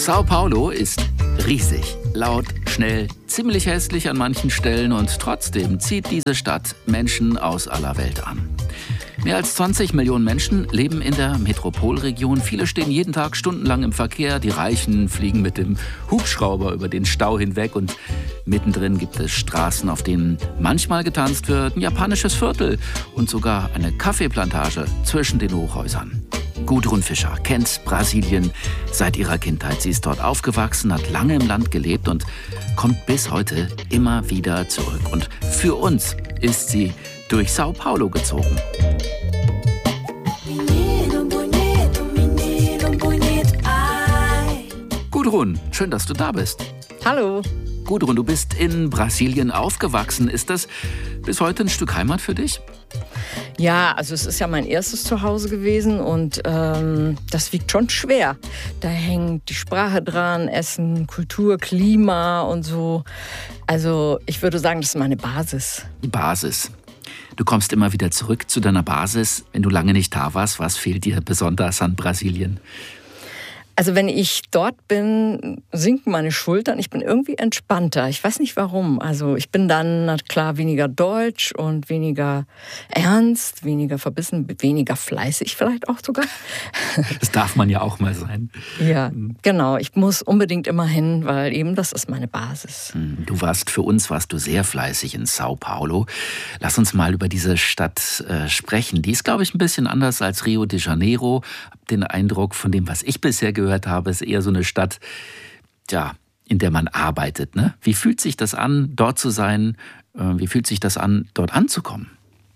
Sao Paulo ist riesig, laut, schnell, ziemlich hässlich an manchen Stellen und trotzdem zieht diese Stadt Menschen aus aller Welt an. Mehr als 20 Millionen Menschen leben in der Metropolregion. Viele stehen jeden Tag stundenlang im Verkehr. Die Reichen fliegen mit dem Hubschrauber über den Stau hinweg. Und mittendrin gibt es Straßen, auf denen manchmal getanzt wird, ein japanisches Viertel und sogar eine Kaffeeplantage zwischen den Hochhäusern. Gudrun Fischer kennt Brasilien seit ihrer Kindheit. Sie ist dort aufgewachsen, hat lange im Land gelebt und kommt bis heute immer wieder zurück. Und für uns ist sie durch Sao Paulo gezogen. Gudrun, schön, dass du da bist. Hallo. Gudrun, du bist in Brasilien aufgewachsen. Ist das bis heute ein Stück Heimat für dich? Ja, also es ist ja mein erstes Zuhause gewesen und das wiegt schon schwer. Da hängt die Sprache dran, Essen, Kultur, Klima und so. Also ich würde sagen, das ist meine Basis. Die Basis. Du kommst immer wieder zurück zu deiner Basis. Wenn du lange nicht da warst, was fehlt dir besonders an Brasilien? Also wenn ich dort bin, sinken meine Schultern. Ich bin irgendwie entspannter. Ich weiß nicht warum. Also ich bin dann, na klar, weniger deutsch und weniger ernst, weniger verbissen, weniger fleißig vielleicht auch sogar. Das darf man ja auch mal sein. Ja, genau. Ich muss unbedingt immer hin, weil eben das ist meine Basis. Für uns warst du sehr fleißig in Sao Paulo. Lass uns mal über diese Stadt sprechen. Die ist, glaube ich, ein bisschen anders als Rio de Janeiro. Hab den Eindruck, von dem, was ich bisher gehört habe, ist eher so eine Stadt, ja, in der man arbeitet. Ne? Wie fühlt sich das an, dort zu sein? Wie fühlt sich das an, dort anzukommen?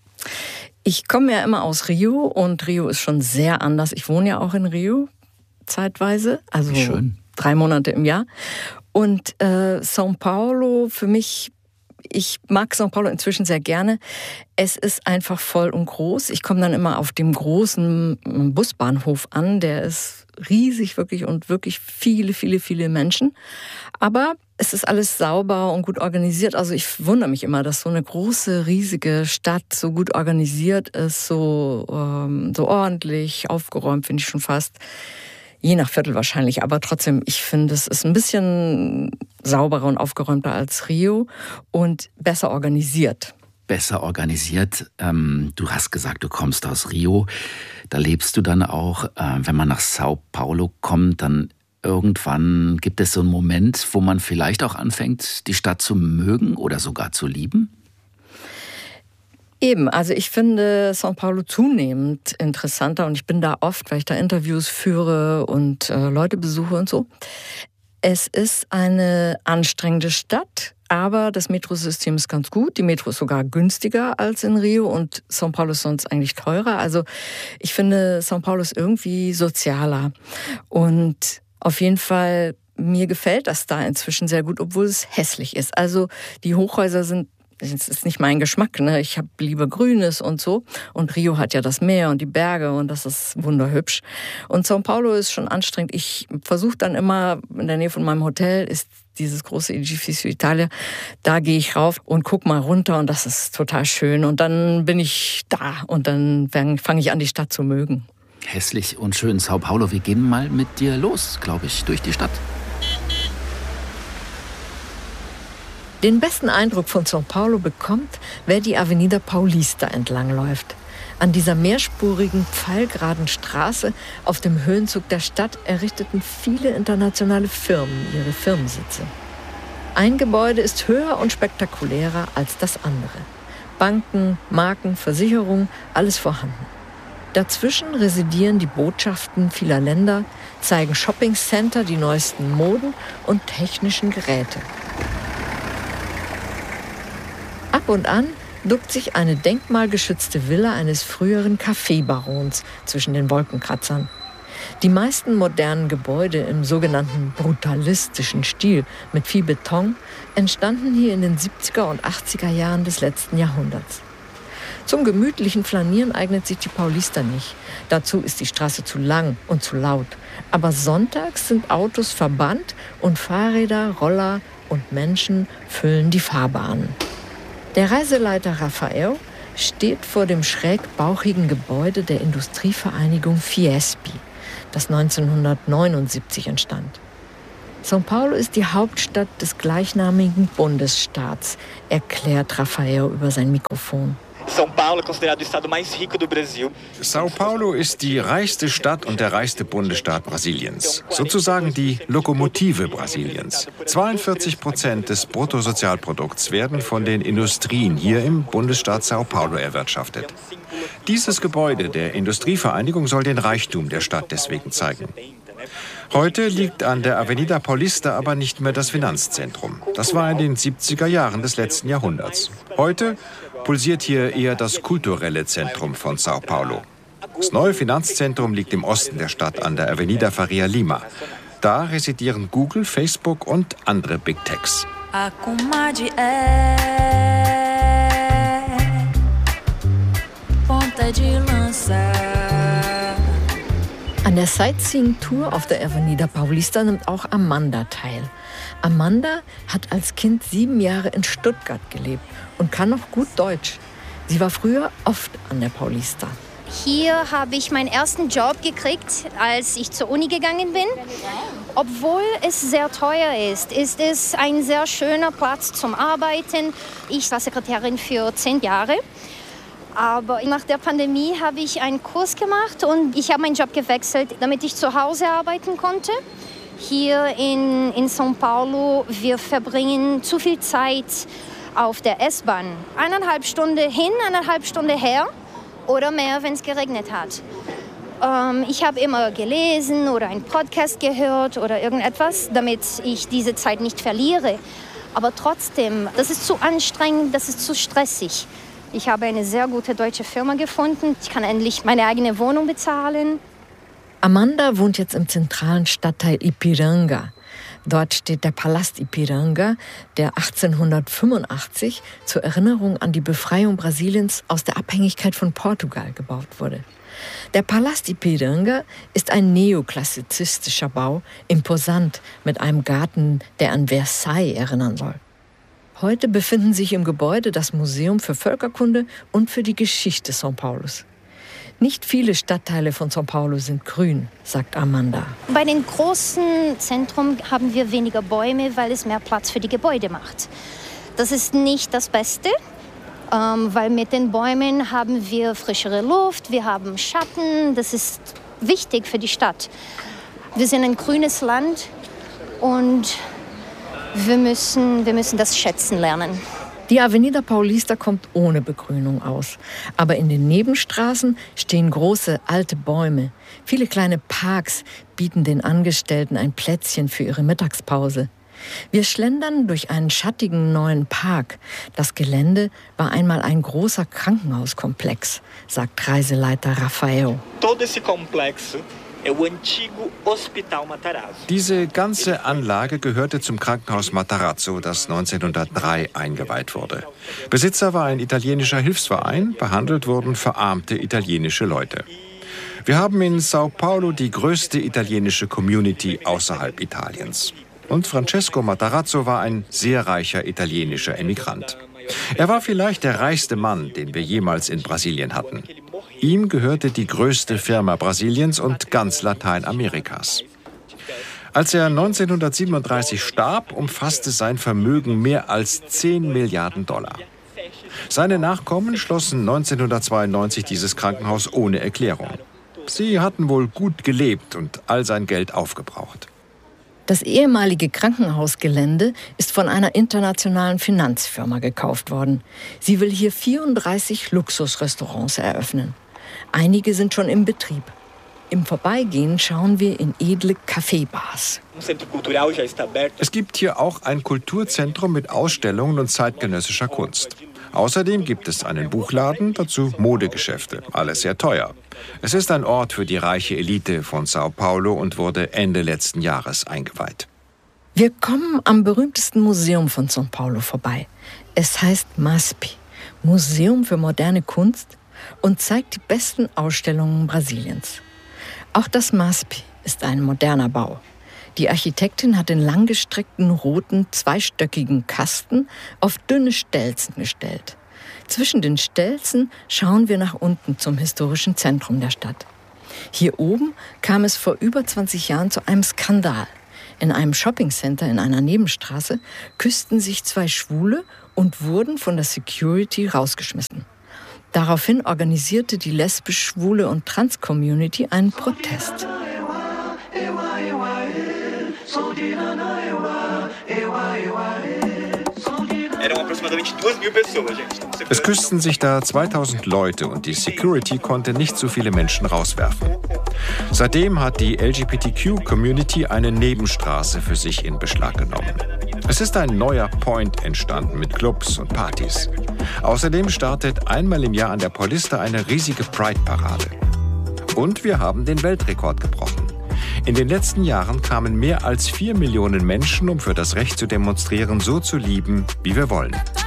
Ich komme ja immer aus Rio und Rio ist schon sehr anders. Ich wohne ja auch in Rio zeitweise, also schön. 3 Monate im Jahr. Und São Paulo für mich, ich mag São Paulo inzwischen sehr gerne. Es ist einfach voll und groß. Ich komme dann immer auf dem großen Busbahnhof an. Der ist riesig wirklich und wirklich viele, viele, viele Menschen. Aber es ist alles sauber und gut organisiert. Also ich wundere mich immer, dass so eine große, riesige Stadt so gut organisiert ist, so ordentlich, aufgeräumt, finde ich schon fast. Je nach Viertel wahrscheinlich, aber trotzdem, ich finde, es ist ein bisschen sauberer und aufgeräumter als Rio und besser organisiert. Besser organisiert. Du hast gesagt, du kommst aus Rio. Da lebst du dann auch. Wenn man nach Sao Paulo kommt, dann irgendwann gibt es so einen Moment, wo man vielleicht auch anfängt, die Stadt zu mögen oder sogar zu lieben? Eben, also ich finde São Paulo zunehmend interessanter und ich bin da oft, weil ich da Interviews führe und Leute besuche und so. Es ist eine anstrengende Stadt, aber das Metrosystem ist ganz gut. Die Metro ist sogar günstiger als in Rio und São Paulo ist sonst eigentlich teurer. Also ich finde, São Paulo ist irgendwie sozialer und auf jeden Fall, mir gefällt das da inzwischen sehr gut, obwohl es hässlich ist. Also die Hochhäuser sind, das ist nicht mein Geschmack, ne? Ich habe lieber Grünes und so. Und Rio hat ja das Meer und die Berge und das ist wunderhübsch. Und São Paulo ist schon anstrengend. Ich versuche dann immer, in der Nähe von meinem Hotel ist dieses große Edifício Itália. Da gehe ich rauf und guck mal runter und das ist total schön. Und dann bin ich da und dann fange ich an, die Stadt zu mögen. Hässlich und schön. Sao Paulo, wir gehen mal mit dir los, glaube ich, durch die Stadt. Den besten Eindruck von São Paulo bekommt, wer die Avenida Paulista entlangläuft. An dieser mehrspurigen, pfeilgeraden Straße auf dem Höhenzug der Stadt errichteten viele internationale Firmen ihre Firmensitze. Ein Gebäude ist höher und spektakulärer als das andere. Banken, Marken, Versicherungen, alles vorhanden. Dazwischen residieren die Botschaften vieler Länder, zeigen Shoppingcenter die neuesten Moden und technischen Geräte. Ab und an duckt sich eine denkmalgeschützte Villa eines früheren Kaffeebarons zwischen den Wolkenkratzern. Die meisten modernen Gebäude im sogenannten brutalistischen Stil mit viel Beton entstanden hier in den 70er und 80er Jahren des letzten Jahrhunderts. Zum gemütlichen Flanieren eignet sich die Paulista nicht. Dazu ist die Straße zu lang und zu laut. Aber sonntags sind Autos verbannt und Fahrräder, Roller und Menschen füllen die Fahrbahnen. Der Reiseleiter Rafael steht vor dem schrägbauchigen Gebäude der Industrievereinigung Fiesp, das 1979 entstand. São Paulo ist die Hauptstadt des gleichnamigen Bundesstaats, erklärt Rafael über sein Mikrofon. São Paulo ist die reichste Stadt und der reichste Bundesstaat Brasiliens. Sozusagen die Lokomotive Brasiliens. 42% des Bruttosozialprodukts werden von den Industrien hier im Bundesstaat São Paulo erwirtschaftet. Dieses Gebäude der Industrievereinigung soll den Reichtum der Stadt deswegen zeigen. Heute liegt an der Avenida Paulista aber nicht mehr das Finanzzentrum. Das war in den 70er Jahren des letzten Jahrhunderts. Heute pulsiert hier eher das kulturelle Zentrum von São Paulo. Das neue Finanzzentrum liegt im Osten der Stadt an der Avenida Faria Lima. Da residieren Google, Facebook und andere Big Techs. An der Sightseeing-Tour auf der Avenida Paulista nimmt auch Amanda teil. Amanda hat als Kind 7 Jahre in Stuttgart gelebt und kann noch gut Deutsch. Sie war früher oft an der Paulista. Hier habe ich meinen ersten Job gekriegt, als ich zur Uni gegangen bin. Obwohl es sehr teuer ist es ein sehr schöner Platz zum Arbeiten. Ich war Sekretärin für 10 Jahre. Aber nach der Pandemie habe ich einen Kurs gemacht und ich habe meinen Job gewechselt, damit ich zu Hause arbeiten konnte. Hier in São Paulo, wir verbringen zu viel Zeit auf der S-Bahn. 1,5 Stunden hin, 1,5 Stunden her oder mehr, wenn es geregnet hat. Ich habe immer gelesen oder einen Podcast gehört oder irgendetwas, damit ich diese Zeit nicht verliere. Aber trotzdem, das ist zu anstrengend, das ist zu stressig. Ich habe eine sehr gute deutsche Firma gefunden. Ich kann endlich meine eigene Wohnung bezahlen. Amanda wohnt jetzt im zentralen Stadtteil Ipiranga. Dort steht der Palast Ipiranga, der 1885 zur Erinnerung an die Befreiung Brasiliens aus der Abhängigkeit von Portugal gebaut wurde. Der Palast Ipiranga ist ein neoklassizistischer Bau, imposant mit einem Garten, der an Versailles erinnern soll. Heute befinden sich im Gebäude das Museum für Völkerkunde und für die Geschichte São Paulos. Nicht viele Stadtteile von São Paulo sind grün, sagt Amanda. Bei den großen Zentren haben wir weniger Bäume, weil es mehr Platz für die Gebäude macht. Das ist nicht das Beste, weil mit den Bäumen haben wir frischere Luft, wir haben Schatten. Das ist wichtig für die Stadt. Wir sind ein grünes Land und wir müssen das schätzen lernen. Die Avenida Paulista kommt ohne Begrünung aus. Aber in den Nebenstraßen stehen große, alte Bäume. Viele kleine Parks bieten den Angestellten ein Plätzchen für ihre Mittagspause. Wir schlendern durch einen schattigen neuen Park. Das Gelände war einmal ein großer Krankenhauskomplex, sagt Reiseleiter Rafael. Diese ganze Anlage gehörte zum Krankenhaus Matarazzo, das 1903 eingeweiht wurde. Besitzer war ein italienischer Hilfsverein, behandelt wurden verarmte italienische Leute. Wir haben in São Paulo die größte italienische Community außerhalb Italiens. Und Francesco Matarazzo war ein sehr reicher italienischer Emigrant. Er war vielleicht der reichste Mann, den wir jemals in Brasilien hatten. Ihm gehörte die größte Firma Brasiliens und ganz Lateinamerikas. Als er 1937 starb, umfasste sein Vermögen mehr als 10 Milliarden $. Seine Nachkommen schlossen 1992 dieses Krankenhaus ohne Erklärung. Sie hatten wohl gut gelebt und all sein Geld aufgebraucht. Das ehemalige Krankenhausgelände ist von einer internationalen Finanzfirma gekauft worden. Sie will hier 34 Luxusrestaurants eröffnen. Einige sind schon im Betrieb. Im Vorbeigehen schauen wir in edle Kaffeebars. Es gibt hier auch ein Kulturzentrum mit Ausstellungen und zeitgenössischer Kunst. Außerdem gibt es einen Buchladen, dazu Modegeschäfte, alles sehr teuer. Es ist ein Ort für die reiche Elite von São Paulo und wurde Ende letzten Jahres eingeweiht. Wir kommen am berühmtesten Museum von São Paulo vorbei. Es heißt MASP, Museum für moderne Kunst, und zeigt die besten Ausstellungen Brasiliens. Auch das MASP ist ein moderner Bau. Die Architektin hat den langgestreckten roten, zweistöckigen Kasten auf dünne Stelzen gestellt. Zwischen den Stelzen schauen wir nach unten zum historischen Zentrum der Stadt. Hier oben kam es vor über 20 Jahren zu einem Skandal. In einem Shoppingcenter in einer Nebenstraße küssten sich 2 Schwule und wurden von der Security rausgeschmissen. Daraufhin organisierte die lesbisch, schwule und Trans-Community einen Protest. Es küssten sich da 2000 Leute und die Security konnte nicht so viele Menschen rauswerfen. Seitdem hat die LGBTQ-Community eine Nebenstraße für sich in Beschlag genommen. Es ist ein neuer Point entstanden mit Clubs und Partys. Außerdem startet einmal im Jahr an der Paulista eine riesige Pride-Parade. Und wir haben den Weltrekord gebrochen. In den letzten Jahren kamen mehr als 4 Millionen Menschen, um für das Recht zu demonstrieren, so zu lieben, wie wir wollen.